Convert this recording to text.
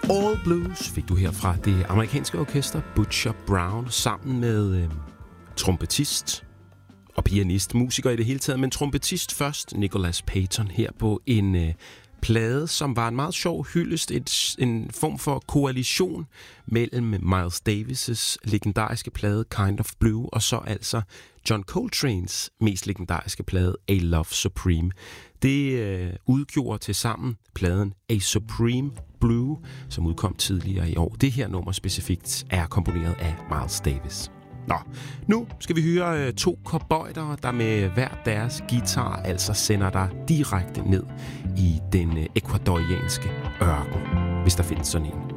All Blues fik du her fra det amerikanske orkester Butcher Brown sammen med trompetist og pianist, musiker i det hele taget, men trompetist først, Nicholas Payton, her på en plade, som var en meget sjov hyldest, en form for koalition mellem Miles Davis' legendariske plade Kind of Blue, og så altså John Coltranes mest legendariske plade A Love Supreme. Det udgjorde til sammen pladen A Supreme Blue, som udkom tidligere i år. Det her nummer specifikt er komponeret af Miles Davis. Nå, nu skal vi høre to cowboyder, der med hver deres guitar altså sender dig direkte ned i den ecuadorianske ørken, hvis der findes sådan en.